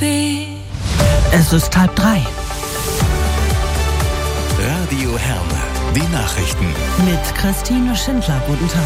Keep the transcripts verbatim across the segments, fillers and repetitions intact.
be. Es ist halb drei. Radio Herne, die Nachrichten. Mit Christine Schindler, guten Tag.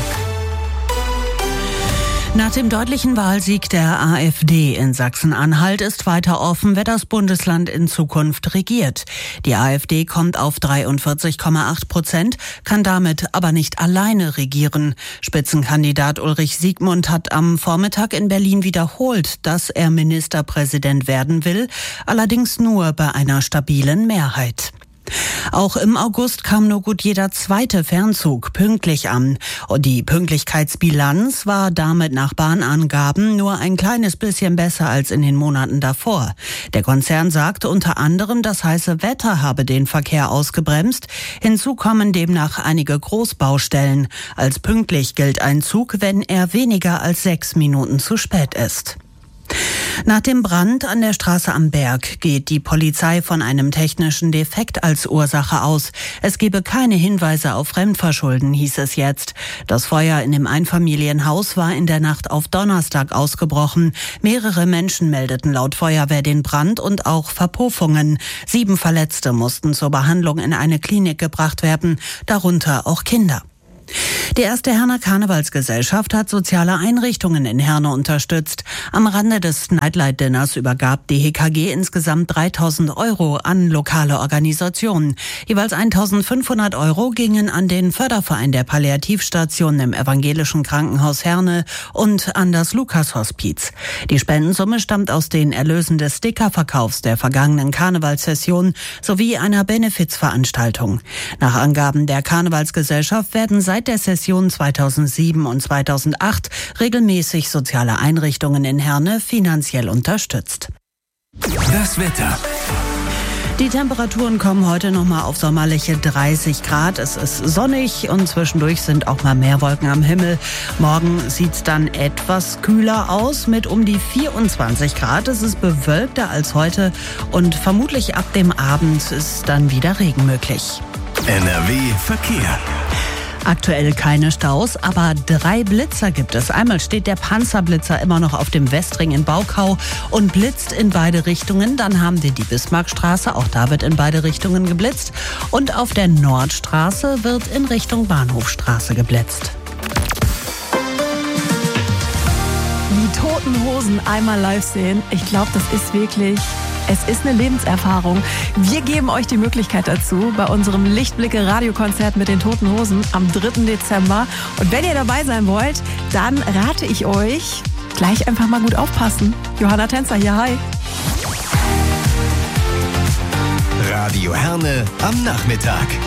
Nach dem deutlichen Wahlsieg der AfD in Sachsen-Anhalt ist weiter offen, wer das Bundesland in Zukunft regiert. Die AfD kommt auf dreiundvierzig Komma acht Prozent, kann damit aber nicht alleine regieren. Spitzenkandidat Ulrich Siegmund hat am Vormittag in Berlin wiederholt, dass er Ministerpräsident werden will, allerdings nur bei einer stabilen Mehrheit. Auch im August kam nur gut jeder zweite Fernzug pünktlich an. Und die Pünktlichkeitsbilanz war damit nach Bahnangaben nur ein kleines bisschen besser als in den Monaten davor. Der Konzern sagte unter anderem, das heiße Wetter habe den Verkehr ausgebremst. Hinzu kommen demnach einige Großbaustellen. Als pünktlich gilt ein Zug, wenn er weniger als sechs Minuten zu spät ist. Nach dem Brand an der Straße am Berg geht die Polizei von einem technischen Defekt als Ursache aus. Es gebe keine Hinweise auf Fremdverschulden, hieß es jetzt. Das Feuer in dem Einfamilienhaus war in der Nacht auf Donnerstag ausgebrochen. Mehrere Menschen meldeten laut Feuerwehr den Brand und auch Verpuffungen. Sieben Verletzte mussten zur Behandlung in eine Klinik gebracht werden, darunter auch Kinder. Die erste Herner Karnevalsgesellschaft hat soziale Einrichtungen in Herne unterstützt. Am Rande des Nightlight Dinners übergab die H K G insgesamt dreitausend Euro an lokale Organisationen. Jeweils eintausendfünfhundert Euro gingen an den Förderverein der Palliativstation im Evangelischen Krankenhaus Herne und an das Lukas-Hospiz. Die Spendensumme stammt aus den Erlösen des Stickerverkaufs der vergangenen Karnevalssession sowie einer Benefizveranstaltung. Nach Angaben der Karnevalsgesellschaft werden seit Seit der Session zweitausendsieben und zweitausendacht regelmäßig soziale Einrichtungen in Herne finanziell unterstützt. Das Wetter. Die Temperaturen kommen heute noch mal auf sommerliche dreißig Grad. Es ist sonnig und zwischendurch sind auch mal mehr Wolken am Himmel. Morgen sieht's dann etwas kühler aus mit um die vierundzwanzig Grad. Es ist bewölkter als heute und vermutlich ab dem Abend ist dann wieder Regen möglich. N R W Verkehr. Aktuell keine Staus, aber drei Blitzer gibt es. Einmal steht der Panzerblitzer immer noch auf dem Westring in Baukau und blitzt in beide Richtungen. Dann haben wir die Bismarckstraße, auch da wird in beide Richtungen geblitzt. Und auf der Nordstraße wird in Richtung Bahnhofstraße geblitzt. Die Toten Hosen einmal live sehen, ich glaube, das ist wirklich... Es ist eine Lebenserfahrung. Wir geben euch die Möglichkeit dazu bei unserem Lichtblicke-Radiokonzert mit den Toten Hosen am dritten Dezember. Und wenn ihr dabei sein wollt, dann rate ich euch, gleich einfach mal gut aufpassen. Johanna Tänzer hier, hi. Radio Herne am Nachmittag.